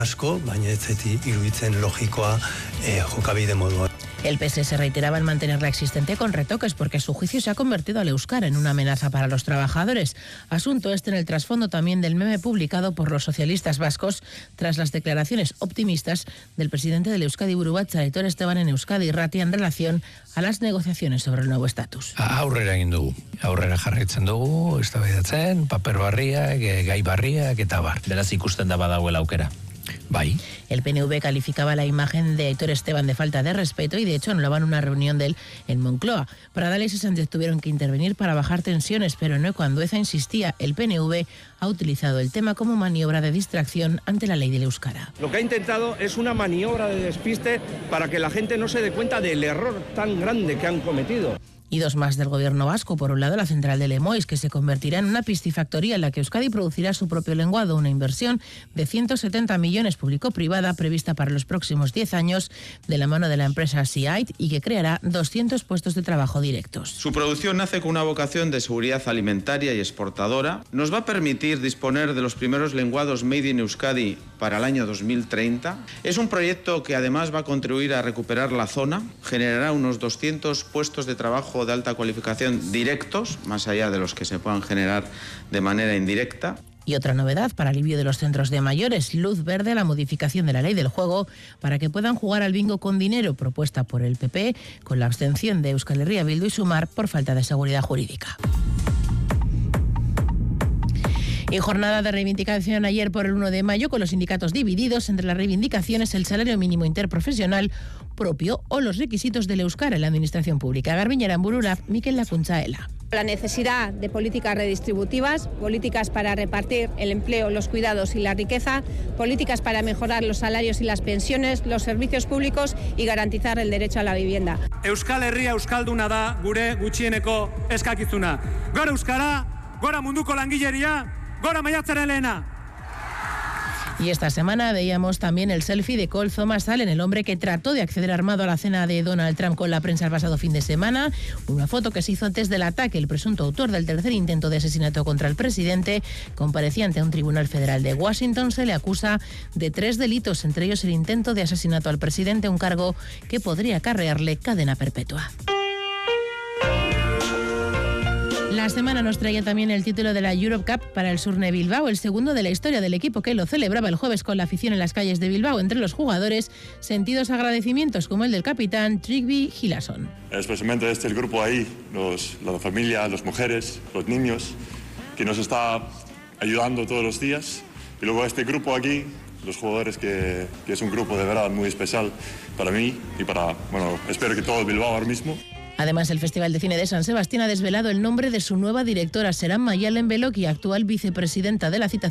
asko, baina ez zait iruditzen logikoa jokabide modua. El PSS reiteraba en mantener la existente con retoques porque a su juicio se ha convertido al euskara en una amenaza para los trabajadores. Asunto este en el trasfondo también del meme publicado por los socialistas vascos tras las declaraciones optimistas del presidente del Euskadi Buru Batzar, Aitor Esteban, en Euskadi Irratia en relación a las negociaciones sobre el nuevo estatus. Aurrera egin dugu. Aurrera jarraitzen dugu, eztabaidatzen, paper barriak, gai barriak eta bar. Beraz ikusten da badagoela aukera. Bai. El PNV calificaba la imagen de Aitor Esteban de falta de respeto y de hecho anulaban una reunión de él en Moncloa. Pradales y Sánchez tuvieron que intervenir para bajar tensiones, pero no cuando Eza insistía. El PNV ha utilizado el tema como maniobra de distracción ante la ley del euskara. Lo que ha intentado es una maniobra de despiste para que la gente no se dé cuenta del error tan grande que han cometido. Y dos más del gobierno vasco. Por un lado, la central de Lemoiz, que se convertirá en una piscifactoría en la que Euskadi producirá su propio lenguado, una inversión de 170 millones público-privada prevista para los próximos 10 años de la mano de la empresa Seaid y que creará 200 puestos de trabajo directos. Su producción nace con una vocación de seguridad alimentaria y exportadora. Nos va a permitir disponer de los primeros lenguados Made in Euskadi para el año 2030. Es un proyecto que además va a contribuir a recuperar la zona, generará unos 200 puestos de trabajo de alta cualificación directos, más allá de los que se puedan generar de manera indirecta. Y otra novedad para alivio de los centros de mayores, luz verde a la modificación de la ley del juego para que puedan jugar al bingo con dinero, propuesta por el PP, con la abstención de Euskal Herria Bildu y Sumar por falta de seguridad jurídica. Y jornada de reivindicación ayer por el 1 de mayo con los sindicatos divididos entre las reivindicaciones, el salario mínimo interprofesional propio o los requisitos del euskara en la administración pública. Garbiñe Aranburura, Mikel Lakuntzaela. La necesidad de políticas redistributivas, políticas para repartir el empleo, los cuidados y la riqueza, políticas para mejorar los salarios y las pensiones, los servicios públicos y garantizar el derecho a la vivienda. Euskal Herria euskalduna da gure gutxieneko eskakizuna. Gora euskara, gora munduko langileria, gora maiatzaren lehena. Y esta semana veíamos también el selfie de Cole Thomas Allen, el hombre que trató de acceder armado a la cena de Donald Trump con la prensa el pasado fin de semana. Una foto que se hizo antes del ataque. El presunto autor del tercer intento de asesinato contra el presidente comparecía ante un tribunal federal de Washington. Se le acusa de 3 delitos, entre ellos el intento de asesinato al presidente, un cargo que podría acarrearle cadena perpetua. La semana nos traía también el título de la Europe Cup para el Surne Bilbao, el segundo de la historia del equipo que lo celebraba el jueves con la afición en las calles de Bilbao. Entre los jugadores, sentidos agradecimientos como el del capitán Trygve Gilason. Especialmente el grupo ahí, la familia, las mujeres, los niños, que nos está ayudando todos los días. Y luego este grupo aquí, los jugadores, que es un grupo de verdad muy especial para mí y para, espero que todo Bilbao ahora mismo. Además, el Festival de Cine de San Sebastián ha desvelado el nombre de su nueva directora, Serán Mayalen Beloki, actual vicepresidenta de la cita